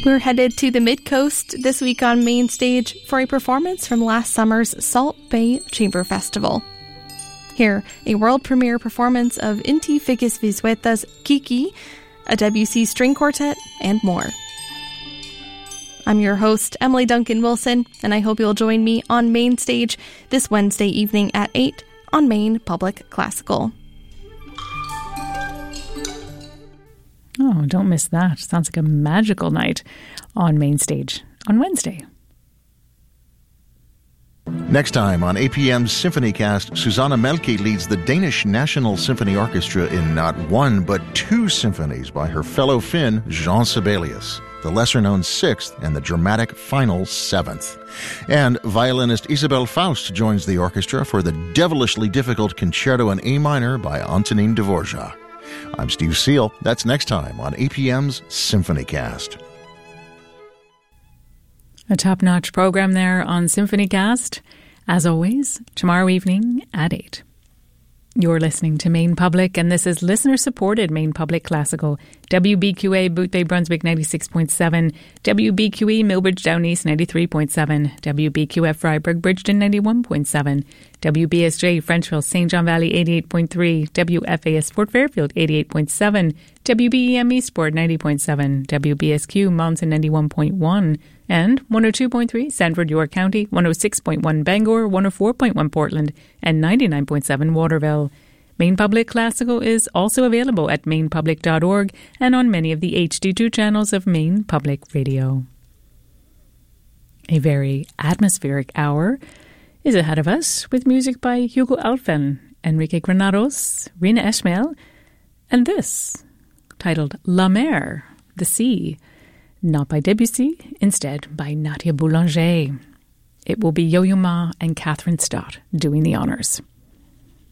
We're headed to the Mid-Coast this week on Main Stage for a performance from last summer's Salt Bay Chamber Festival. Here, a world premiere performance of Inti Figues Visuetas Kiki, a Debussy string quartet, and more. I'm your host, Emily Duncan Wilson, and I hope you'll join me on Main Stage this Wednesday evening at 8 on Maine Public Classical. Oh, don't miss that. Sounds like a magical night on Main Stage on Wednesday. Next time on APM's Symphonycast, Susanna Melke leads the Danish National Symphony Orchestra in not one but two symphonies by her fellow Finn, Jean Sibelius, the lesser-known sixth and the dramatic final seventh. And violinist Isabelle Faust joins the orchestra for the devilishly difficult Concerto in A minor by Antonin Dvorak. I'm Steve Seal. That's next time on APM's Symphonycast. A top-notch program there on Symphonycast. As always, tomorrow evening at 8. You're listening to Maine Public, and this is listener-supported Maine Public Classical. WBQA Boothbay Brunswick 96.7, WBQE Millbridge Down East 93.7, WBQF Freiburg Bridgeton 91.7, WBSJ Frenchville St. John Valley 88.3, WFAS Fort Fairfield 88.7, WBEM Eastport 90.7, WBSQ Mountain 91.1, and 102.3 Sanford York County, 106.1 Bangor, 104.1 Portland, and 99.7 Waterville. Maine Public Classical is also available at mainepublic.org and on many of the HD2 channels of Maine Public Radio. A very atmospheric hour is ahead of us with music by Hugo Alphen, Enrique Granados, Rina Esmail, and this, titled La Mer, The Sea, not by Debussy, instead by Nadia Boulanger. It will be Yo-Yo Ma and Catherine Stott doing the honors.